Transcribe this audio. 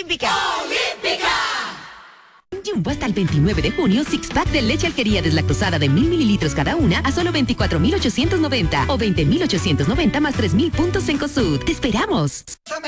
Olímpica. Jumbo hasta el 29 de junio, six pack de leche Alquería deslactosada de 1,000 mililitros cada una a solo 24,890 o 20,890 más 3,000 puntos en COSUD. ¡Te esperamos!